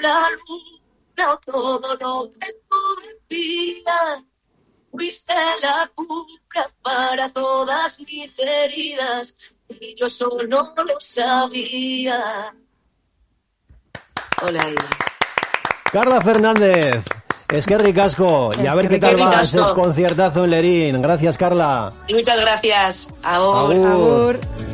la luna o todo lo que tu vida. Fuiste la cura para todas mis heridas y yo solo lo sabía. Hola. Carla Fernández, es que ricasco. Y a ver qué tal va ese conciertazo en Lerín. Gracias, Carla. Muchas gracias. Agur. Agur.